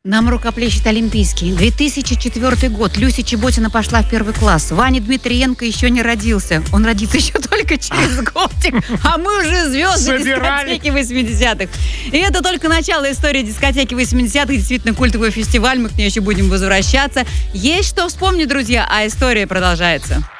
Нам рукоплещет Олимпийский. 2004 год. Люся Чеботина пошла в первый класс. Ваня Дмитриенко еще не родился. Он родится еще только через годик. А мы уже звезды дискотеки 80-х. И это только начало истории дискотеки 80-х. Действительно культовый фестиваль. Мы к ней еще будем возвращаться. Есть что вспомнить, друзья, а история продолжается.